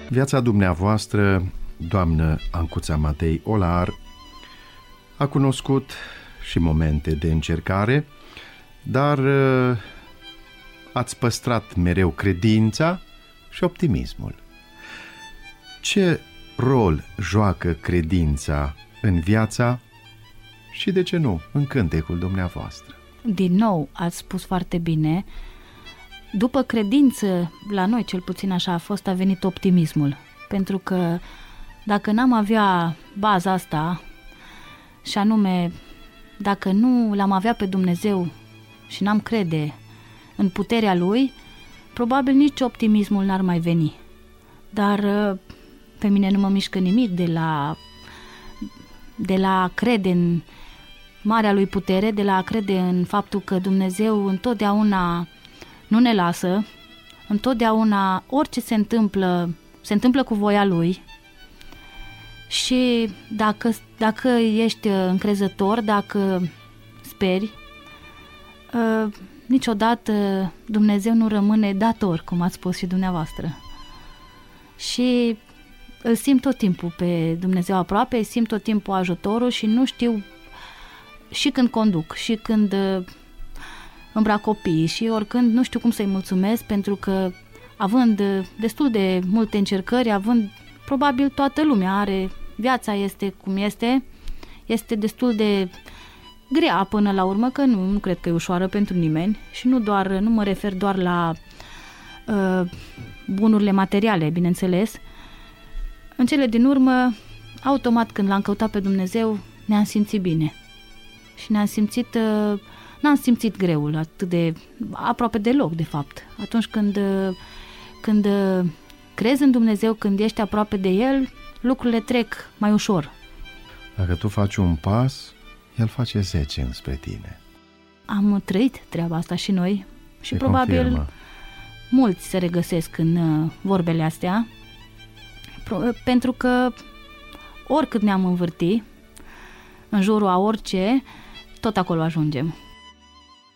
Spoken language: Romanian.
Viața dumneavoastră, doamnă Ancuța Matei Olar, a cunoscut și momente de încercare, dar ați păstrat mereu credința și optimismul. Ce rol joacă credința în viața și, de ce nu, în cântecul dumneavoastră? Din nou, ați spus foarte bine. După credință, la noi cel puțin așa a venit optimismul. Pentru că dacă n-am avea baza asta, și anume, dacă nu l-am avea pe Dumnezeu și n-am crede în puterea Lui, probabil nici optimismul n-ar mai veni. Dar pe mine nu mă mișcă nimic de la a crede în marea Lui putere, de la a crede în faptul că Dumnezeu întotdeauna nu ne lasă, întotdeauna orice se întâmplă cu voia Lui. Și dacă ești încrezător, dacă speri, niciodată Dumnezeu nu rămâne dator, cum ați spus și dumneavoastră. Și îl simt tot timpul pe Dumnezeu aproape, îi simt tot timpul ajutorul și nu știu, și când conduc, și când îmbrac copiii și oricând, nu știu cum să-i mulțumesc, pentru că având destul de multe încercări, probabil toată lumea are, viața este cum este destul de grea până la urmă, că nu cred că e ușoară pentru nimeni și nu mă refer doar la bunurile materiale, bineînțeles. În cele din urmă, automat când l-am căutat pe Dumnezeu, ne-am simțit bine și n-am simțit greul atât de aproape deloc, de fapt. Atunci când crezi în Dumnezeu, când ești aproape de El, lucrurile trec mai ușor. Dacă tu faci un pas, El face 10 înspre tine. Am trăit treaba asta și noi și Se probabil confirmă. Mulți se regăsesc în vorbele astea, pentru că oricât ne-am învârti în jurul a orice, tot acolo ajungem.